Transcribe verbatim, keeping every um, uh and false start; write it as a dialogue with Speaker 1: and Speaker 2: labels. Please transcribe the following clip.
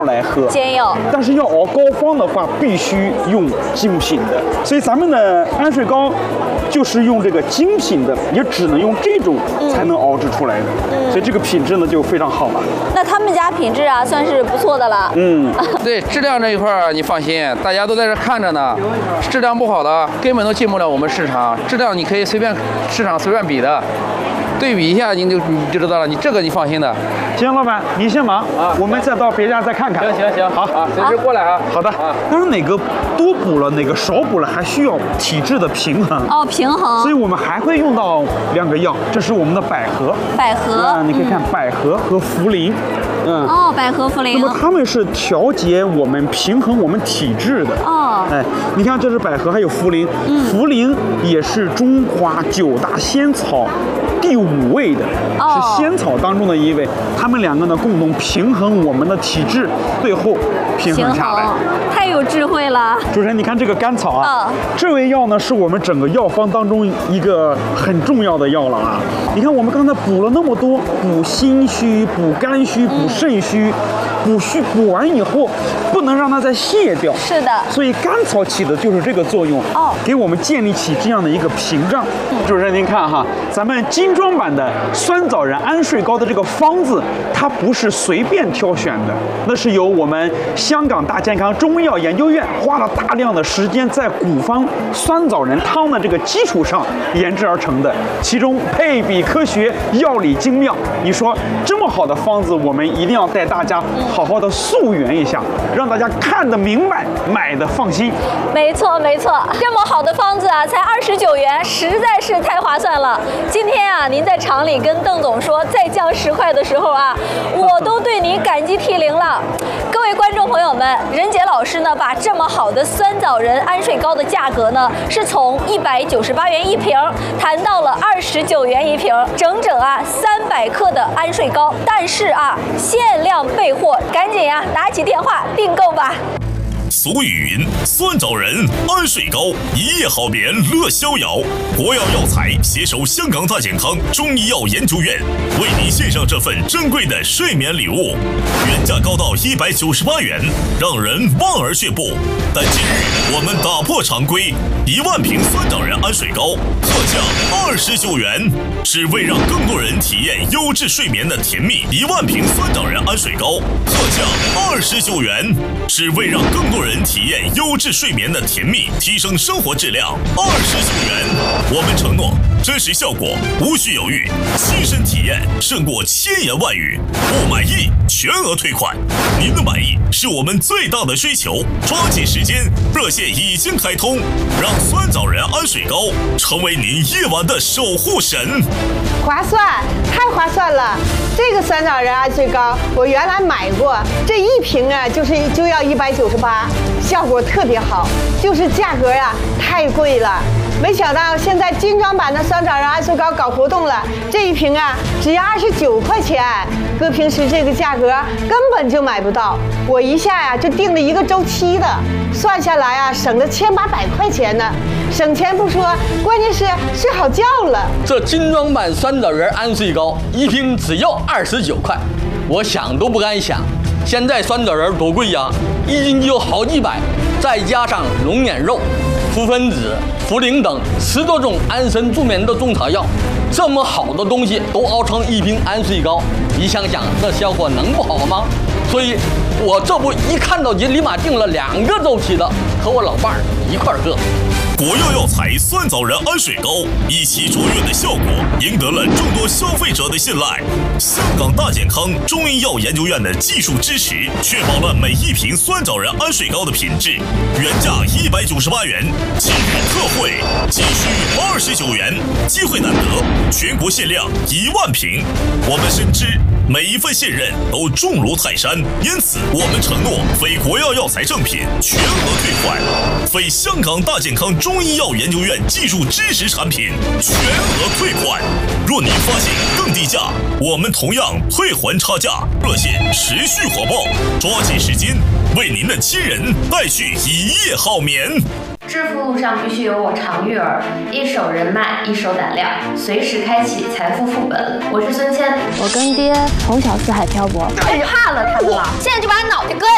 Speaker 1: 来喝，
Speaker 2: 煎药。
Speaker 1: 但是要熬膏方的话，必须用精品的。所以咱们的安睡膏就是用这个精品的，也只能用这种才能熬制出来的。嗯、所以这个品质呢就非常好了。
Speaker 2: 那他们家品质啊，算是不错的了。
Speaker 1: 嗯，
Speaker 3: 对质量这一块儿你放心，大家都在这看着呢。质量不好的根本都进不了我们市场，质量你可以随便市场随便比的。对比一下，你就你就知道了。你这个你放心的。
Speaker 1: 行，老板，你先忙啊，我们再到别家再看看。
Speaker 3: 行行行，
Speaker 1: 好
Speaker 3: 啊，随时过来啊。
Speaker 1: 好的。
Speaker 3: 啊，
Speaker 1: 当然哪个多补了，哪个少补了，还需要体质的平衡。
Speaker 2: 哦，平衡。
Speaker 1: 所以我们还会用到两个药，这是我们的百合。
Speaker 2: 百合。
Speaker 1: 啊，你可以看百合和茯苓。嗯。
Speaker 2: 哦，百合茯苓。
Speaker 1: 那么它们是调节我们、平衡我们体质的。
Speaker 2: 哦。
Speaker 1: 哎，你看这是百合，还有茯苓。嗯。茯苓也是中华九大仙草第五位的，
Speaker 2: 哦、
Speaker 1: 是仙草当中的一位。它们两个呢，共同平衡我们的体质，最后平衡下来。
Speaker 2: 太有智慧了。
Speaker 1: 主持人，你看这个甘草啊，
Speaker 2: 哦、
Speaker 1: 这味药呢是我们整个药方当中一个很重要的药了啊。你看我们刚才补了那么多，补心虚、补肝虚、补肾虚，补虚补完以后，不能让它再泄掉。
Speaker 2: 是的。
Speaker 1: 所以甘草起的就是这个作用，
Speaker 2: 哦，
Speaker 1: 给我们建立起这样的一个屏障。
Speaker 2: 嗯、
Speaker 1: 主持人，您看哈，咱们精装版的酸枣仁安睡膏的这个方子，它不是随便挑选的，那是由我们香港大健康中医药研究院花了大量的时间在古方酸枣仁汤的这个基础上研制而成的，其中配比科学，药理精妙。你说这么好的方子，我们一定要带大家好好的溯源一下，让大家看得明白，买的放心。
Speaker 2: 没错没错，这么好的方子啊，才二十九元，实在是太划算了。今天啊，您在厂里跟邓总说再降十块的时候啊，我都对您感激涕零了。各位观众朋友们，任杰老师呢，把这么好的酸枣仁安睡膏的价格呢，是从一百九十八元一瓶谈到了二十九元一瓶，整整啊三百克的安睡膏。但是啊，限量备货，赶紧呀、啊，打起电话订购吧。
Speaker 4: 俗语云：酸枣仁安睡膏，一夜好眠乐逍遥。国药药材携手香港大健康中医药研究院，为您献上这份珍贵的睡眠礼物，原价高到一百九十八元，让人望而却步。但今日我们打破常规，一万瓶酸枣仁安睡膏特价二十九元，是为让更多人体验优质睡眠的甜蜜。一万瓶酸枣仁安睡膏特价二十九元，是为让更多人体验优质睡眠的甜蜜，提升生活质量。二十九元，我们承诺真实效果无需犹豫，亲身体验胜过千言万语。不满意全额退款，您的满意是我们最大的追求。抓紧时间，热线已经开通，让酸枣仁安睡膏成为您夜晚的守护神。
Speaker 5: 划算，太划算了！这个酸枣仁安睡膏我原来买过，这一瓶啊就是就要一百九十八，效果特别好，就是价格啊太贵了。没想到现在精装版的酸枣仁安睡膏搞活动了，这一瓶啊只要二十九块钱，搁平时这个价格根本就买不到。我一下呀、啊、就订了一个周期的，算下来啊省了千八百块钱呢。省钱不说，关键是睡好觉了。
Speaker 6: 这精装版酸枣仁安睡膏一瓶只要二十九块，我想都不敢想。现在酸枣仁多贵呀，一斤就有好几百，再加上龙眼肉、扶分子、茯苓等十多种安神助眠的中草药，这么好的东西都熬成一瓶安睡膏，你想想这效果能不好吗？所以我这不一看到就立马订了两个周期的，和我老伴儿一块儿喝。
Speaker 4: 国药药材酸枣仁安睡膏一起卓越的效果，赢得了众多消费者的信赖。香港大健康中医药研究院的技术支持，确保了每一瓶酸枣仁安睡膏的品质。原价一百九十八元，今日特惠仅需二十九元，机会难得，全国限量一万瓶。我们深知每一份信任都重如泰山，因此我们承诺非国药药材正品全额退款，非香港大健康中医药研究院技术支持产品全额退款。若您发现更低价，我们同样退还差价。热线持续火爆，抓紧时间为您的亲人带去一夜好眠。
Speaker 7: 致富路上必须有我常玉儿，一手人脉，一手胆量，随时开启财富副本。我是孙谦，
Speaker 8: 我跟爹从小四海漂泊，
Speaker 7: 太怕了他们了，现在就把他脑袋割